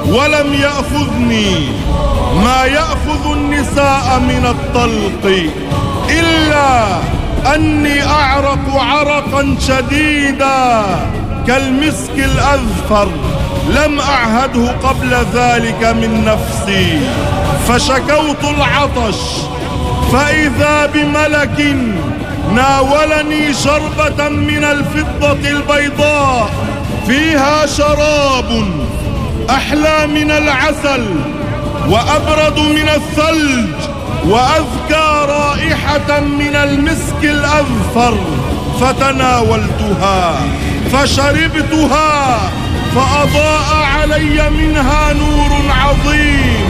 ولم يأخذني ما يأخذ النساء من الطلق، إلا أني أعرق عرقا شديدا كالمسك الأذفر لم أعهده قبل ذلك من نفسي، فشكوت العطش، فإذا بملك ناولني شربة من الفضة البيضاء فيها شراب أحلى من العسل وأبرد من الثلج وأذكى رائحة من المسك الأذفر، فتناولتها فشربتها فأضاء علي منها نور عظيم،